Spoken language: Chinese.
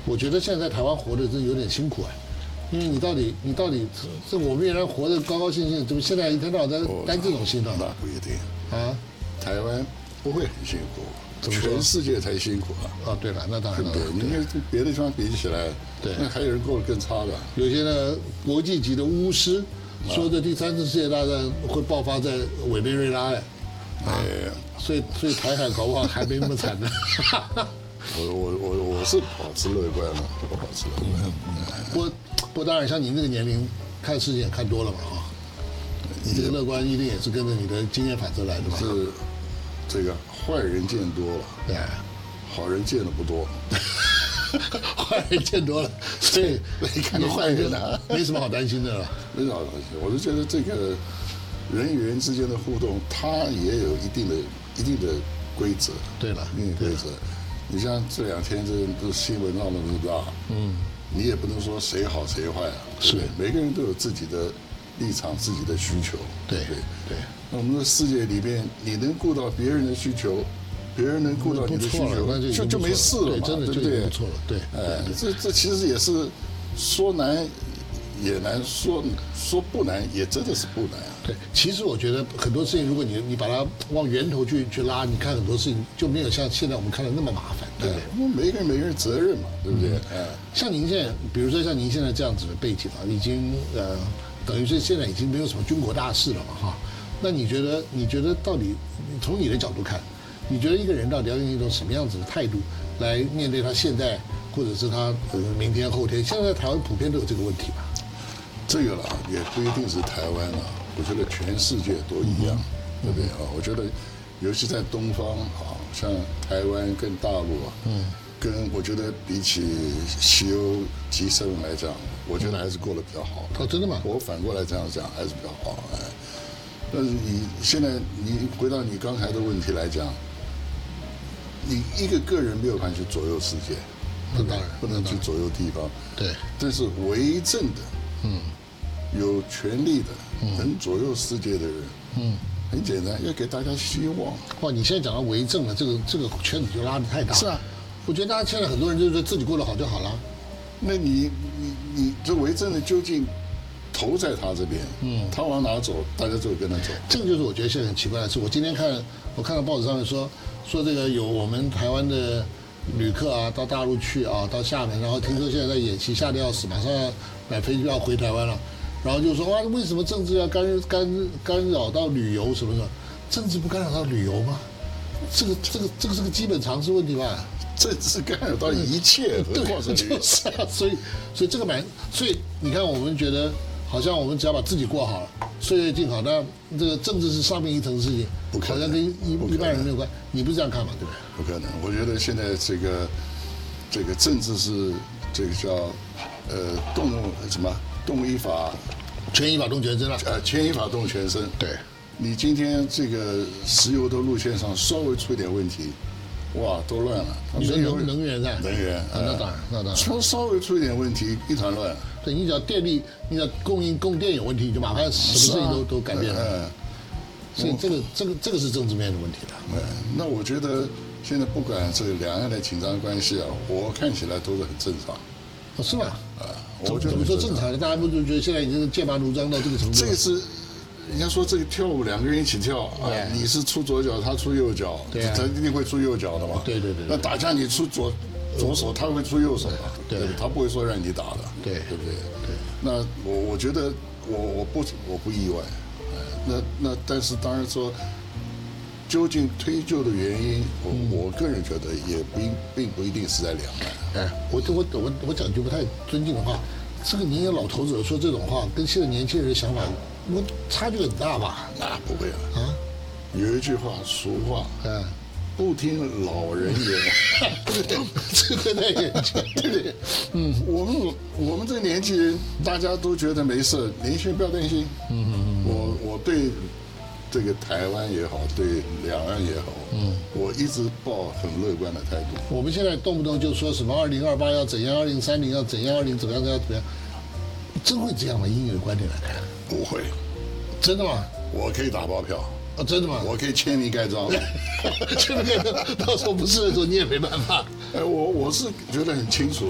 我觉得现在在台湾活的真有点辛苦啊，因为你到底这我们原来活得高高兴兴，怎么现在一天到晚在担这种心呢？ 那不一定啊， 台湾不会很辛苦，全世界才辛苦啊！ 对了，那当然了， 对，你跟别的地方比起来， 对， 那还有人过得更差的。 有些呢国际级的巫师说这第3次世界大战会爆发在委内瑞拉，所以台海搞不好还没那么惨呢。 我是保持乐观了，我保持乐观。 不过当然，像您这个年龄，看事情也看多了嘛啊，你这个乐观一定也是跟着你的经验反射来的嘛。 是这个坏人见多了， 对， 好人见的不多。 坏人见多了，所以你看到坏人啊， 没什么好担心的了。 没什么好担心，我就觉得这个人与人之间的互动，它也有一定的规则。 对了， 一定的规则。你像这2天这新闻闹得那么大，你也不能说谁好谁坏啊，是每个人都有自己的立场、自己的需求， 对。 那我们的世界里面，你能顾到别人的需求，别人能顾到你的需求，就没事了嘛， 真的对不对？ 不错了，对。 这其实也是说难也难，说不难也真的是不难啊。 对，其实我觉得很多事情，如果你把它往源头去拉，你看很多事情就没有像现在我们看的那么麻烦，对不对？ 每个人责任嘛，对不对？ 像您现在，比如说像您现在这样子的背景啊，已经等于是现在已经没有什么军国大事了嘛，哈。那你觉得到底从你的角度看，你觉得一个人到底要用一种什么样子的态度来面对他现在，或者是他明天后天？现在台湾普遍都有这个问题吧？ 这个啦，也不一定是台湾啦，我觉得全世界都一样，对不对啊？我觉得，尤其在东方啊，像台湾跟大陆啊，跟我觉得比起西欧G7来讲，我觉得还是过得比较好。 哦，真的吗？ 我反过来这样讲还是比较好，但是现在你回到你刚才的问题来讲，你一个个人没有办法去左右世界， 那当然不能去左右地方。 对， 但是为政的，有权力的，能左右世界的人，很简单，要给大家希望。 哇，你现在讲到为政了，这个圈子就拉得太大了。 是啊， 我觉得大家现在很多人就是自己过得好就好了。 那你这为政的究竟投在他这边，他往哪走，大家就跟他走。 这个就是我觉得现在很奇怪的事。我今天看到报纸上面说这个有我们台湾的旅客啊到大陆去啊，到厦门，然后听说现在在演习，吓得要死，马上要买飞机票回台湾了。然后就说哇，为什么政治要干扰到旅游什么的？政治不干扰到旅游吗？这个是个基本常识问题吧？ 政治干扰到一切，何况是旅游？ 就是啊，所以这个所以你看，我们觉得好像我们只要把自己过好了，岁月静好，那这个政治是上面一层的事情，好像跟一般人没有关。你不是这样看嘛？对不对？ 不可能，我觉得现在这个政治是这个叫动一法， 牵一发动全身了。 牵一发动全身。 对， 你今天这个石油的路线上稍微出一点问题，哇，都乱了。 你说能源啊？ 能源， 那当然。 稍微出一点问题，一团乱。 对，你只要电力，你只要供电有问题，就麻烦什么事情都改变了。所以这个是政治面的问题了。 那我觉得现在不管这个两岸的紧张关系啊，我看起来都是很正常。 哦，是吗？ 我觉得怎么说正常的？大家不就觉得现在已经是剑拔弩张到这个程度？ 这个是人家说这个跳舞两个人一起跳啊，你是出左脚，他出右脚，他一定会出右脚的嘛。 对。 那打架你出左手，他会出右手的，对，他不会说让你打的， 对不对？对。那我觉得我不意外，那但是当然说，究竟推究的原因，我个人觉得也并不一定是在两岸。 我讲句不太尊敬的话，这个您有老头子说这种话，跟现在年轻人的想法，差距很大吧？ 那不会啊。有一句话，俗话，不听老人言， 这个太严重，对不对？ 我们这个年纪人，大家都觉得没事，年轻人不要担心。我对这个台湾也好，对两岸也好，我一直抱很乐观的态度。 我们现在动不动就说什么2028要怎样，2030要怎样，20怎么样，真会这样吗？以你的观点来看， 不会。 真的吗？ 我可以打包票。 真的吗？ 我可以签名盖章。 签名盖章，到时候不是的时候你也没办法。 我是觉得很清楚。